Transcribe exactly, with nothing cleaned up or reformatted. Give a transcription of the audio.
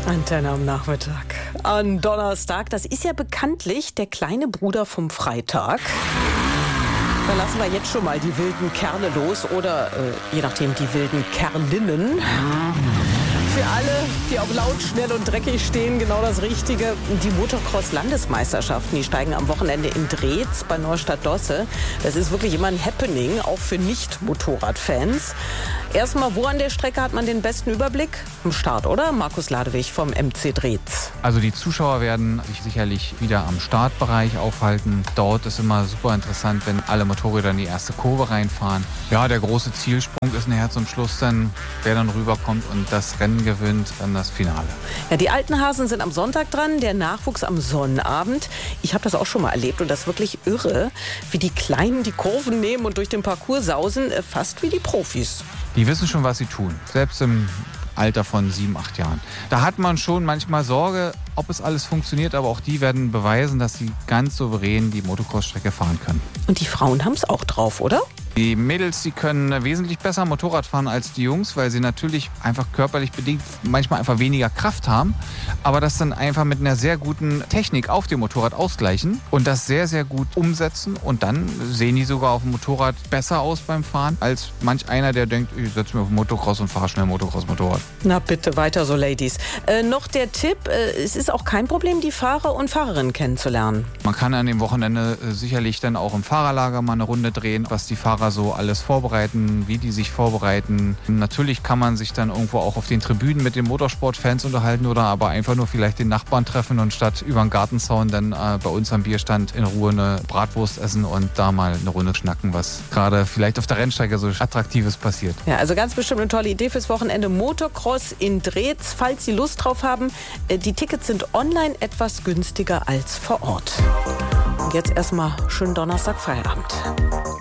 Antenne am Nachmittag. An Donnerstag, das ist ja bekanntlich der kleine Bruder vom Freitag. Da lassen wir jetzt schon mal die wilden Kerle los oder äh, je nachdem die wilden Kerlinnen. Für alle, die auf laut, schnell und dreckig stehen, genau das Richtige. Die Motocross-Landesmeisterschaften, die steigen am Wochenende in Drez bei Neustadt-Dosse. Das ist wirklich immer ein Happening, auch für Nicht-Motorradfans. Erstmal, wo an der Strecke hat man den besten Überblick? Am Start, oder? Markus Ladewig vom M C Drez. Also die Zuschauer werden sich sicherlich wieder am Startbereich aufhalten. Dort ist immer super interessant, wenn alle Motorräder in die erste Kurve reinfahren. Ja, der große Zielsprung ist nachher zum Schluss dann, wer dann rüberkommt und das Rennen gewinnt, dann das Finale. Ja, die alten Hasen sind am Sonntag dran, der Nachwuchs am Sonnabend. Ich habe das auch schon mal erlebt und das ist wirklich irre, wie die Kleinen die Kurven nehmen und durch den Parcours sausen, fast wie die Profis. Die wissen schon, was sie tun, selbst im Alter von sieben, acht Jahren. Da hat man schon manchmal Sorge, ob es alles funktioniert, aber auch die werden beweisen, dass sie ganz souverän die Motocross-Strecke fahren können. Und die Frauen haben es auch drauf, oder? Die Mädels, die können wesentlich besser Motorrad fahren als die Jungs, weil sie natürlich einfach körperlich bedingt manchmal einfach weniger Kraft haben, aber das dann einfach mit einer sehr guten Technik auf dem Motorrad ausgleichen und das sehr, sehr gut umsetzen und dann sehen die sogar auf dem Motorrad besser aus beim Fahren als manch einer, der denkt, ich setze mich auf Motocross und fahre schnell Motocross-Motorrad. Na bitte, weiter so, Ladies. Äh, noch der Tipp, äh, es ist auch kein Problem, die Fahrer und Fahrerinnen kennenzulernen. Man kann an dem Wochenende äh, sicherlich dann auch im Fahrerlager mal eine Runde drehen, was die Fahrer so alles vorbereiten, wie die sich vorbereiten. Natürlich kann man sich dann irgendwo auch auf den Tribünen mit den Motorsportfans unterhalten oder aber einfach nur vielleicht den Nachbarn treffen und statt über den Gartenzaun dann äh, bei uns am Bierstand in Ruhe eine Bratwurst essen und da mal eine Runde schnacken, was gerade vielleicht auf der Rennstrecke so Attraktives passiert. Ja, also ganz bestimmt eine tolle Idee fürs Wochenende. Motocross in Drez, falls Sie Lust drauf haben. Die Tickets sind online etwas günstiger als vor Ort. Und jetzt erstmal schönen Donnerstag Feierabend.